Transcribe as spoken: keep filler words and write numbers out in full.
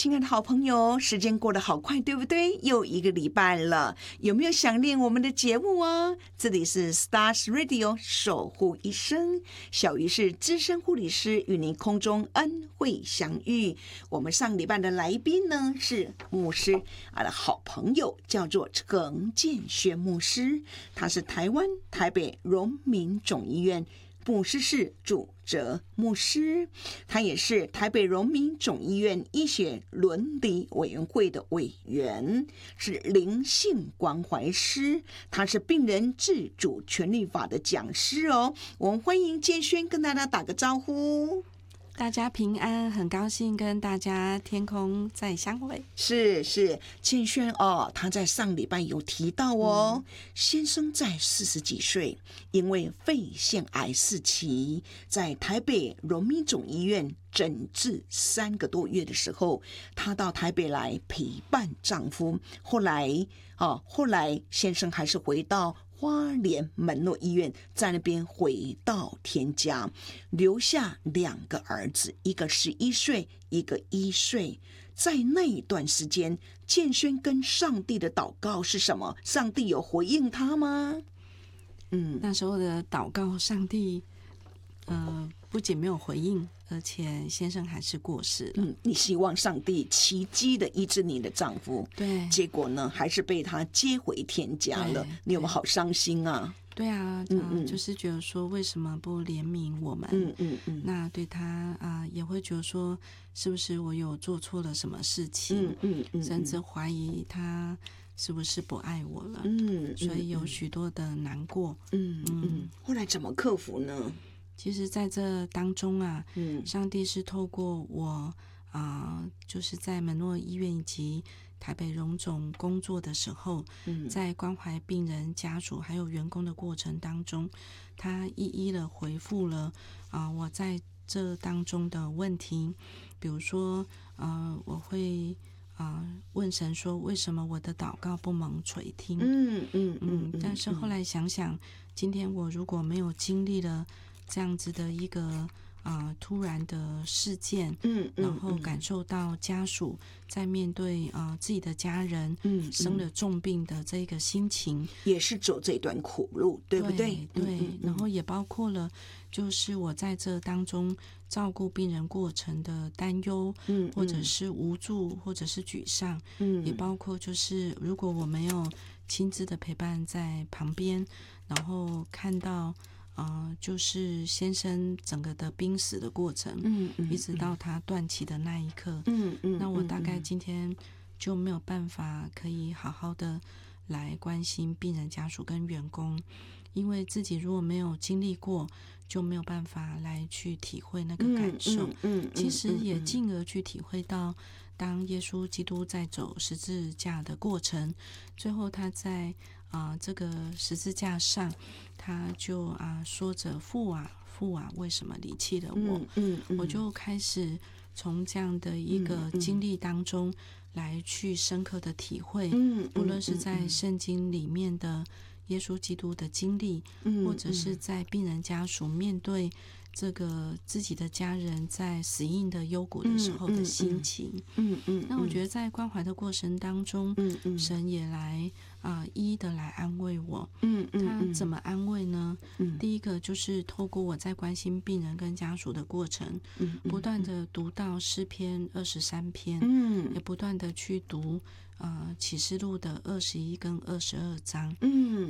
亲爱的好朋友，时间过得好快，对不对？又一个礼拜了，有没有想念我们的节目啊？这里是 Stars Radio 守护一生，小鱼是资深护理师，与您空中恩惠相遇。我们上礼拜的来宾呢是牧师啊的好朋友，叫做陈建轩牧师，他是台湾台北荣民总医院牧师室主责牧师，他也是台北荣民总医院医学伦理委员会的委员，是灵性关怀师，他是病人自主权利法的讲师哦。我们欢迎建轩跟大家打个招呼。 大家平安，很高兴跟大家天空再相会。 是是，建轩哦，他在上礼拜有提到哦，嗯、先生在四十几岁，因为肺腺癌四期，在台北荣民总医院诊治三个多月的时候，他到台北来陪伴丈夫。后来哦，后来先生还是回到花莲门诺医院，在那边回到天家，留下两个儿子，一个十一岁，一个一岁。在那一段时间，建轩跟上帝的祷告是什么？上帝有回应他吗？ 嗯，那时候的祷告，上帝呃不仅没有回应，而且先生还是过世了。 嗯，你希望上帝奇迹的医治你的丈夫， 对， 结果呢，还是被他接回天家了。你有没有好伤心啊？ 对啊，嗯嗯、呃，就是觉得说为什么不怜悯我们？ 嗯嗯嗯， 那对他啊、呃，也会觉得说是不是我有做错了什么事情？ 嗯嗯嗯， 甚至怀疑他是不是不爱我了？ 嗯，嗯所以有许多的难过。 嗯嗯，嗯后来怎么克服呢？ 其实在这当中啊， 嗯， 上帝是透过我啊、呃，就是在门诺医院以及台北荣总工作的时候，嗯，在关怀病人家属还有员工的过程当中，他一一的回复了啊、呃，我在这当中的问题，比如说呃，我会啊、呃、问神说，为什么我的祷告不蒙垂听？ 嗯嗯嗯， 嗯，但是后来想想，今天我如果没有经历了这样子的一个啊、呃、突然的事件， 嗯，嗯然后感受到家属在面对啊、呃、自己的家人， 嗯， 生了重病的这个心情， 也是走这段苦路，对不对？ 对，对嗯嗯、 然后也包括了，就是我在这当中照顾病人过程的担忧， 嗯， 或者是无助，或者是沮丧， 嗯， 也包括就是如果我没有亲自的陪伴在旁边，然后看到。呃，就是先生整个的濒死的过程， 嗯嗯， 一直到他断气的那一刻， 嗯嗯， 那我大概今天就没有办法可以好好的来关心病人家属跟员工，因为自己如果没有经历过，就没有办法来去体会那个感受。 嗯嗯，嗯其实也进而去体会到，当耶稣基督在走十字架的过程，最后他在啊、呃、这个十字架上，他就啊、呃、说着父啊父啊，为什么离弃了我？ 嗯 嗯, 嗯我就开始从这样的一个经历当中来去深刻的体会， 嗯， 不论是在圣经里面的耶稣基督的经历， 嗯， 或者是在病人家属面对这个自己的家人在死荫的幽谷的时候的心情。 嗯 嗯, 嗯， 那我觉得在关怀的过程当中， 嗯嗯， 神也来啊、呃、一一的来安慰我。 嗯嗯， 他怎么安慰呢？ 嗯， 第一个就是透过我在关心病人跟家属的过程， 嗯， 不断的读到诗篇二十三篇， 嗯， 也不断的去读呃启示录的二十一跟二十二章， 嗯，